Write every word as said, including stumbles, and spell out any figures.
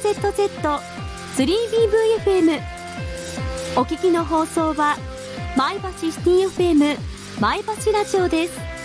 ゼットゼットスリービーブイエフエム。 お聞きの放送は前橋シティ エフエム 前橋ラジオです。